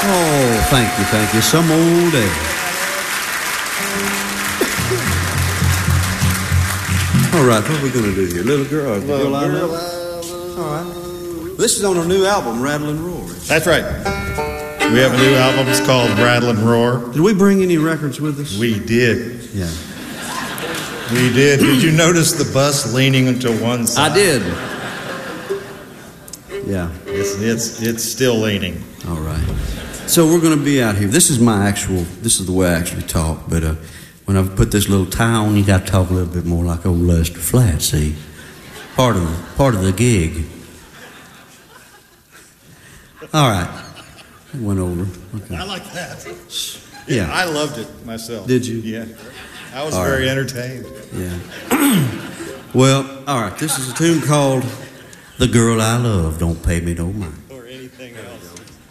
Oh, thank you. Some old day. All right, what are we going to do here? Little girl or the girl I love? All right. This is on our new album, Rattle and Roar. That's right. We have a new album. It's called Rattle and Roar. Did we bring any records with us? We did. Yeah. We did. Did you notice the bus leaning to one side? I did. Yeah. It's still leaning. All right. So we're going to be out here. This is the way I actually talk, but when I put this little tie on, you got to talk a little bit more like old Lester Flatt, see? Part of the gig. All right. It went over. Okay. I like that. Yeah. I loved it myself. Did you? Yeah. I was very entertained. Yeah. Well, all right. This is a tune called The Girl I Love Don't Pay Me No Mind. Or anything else.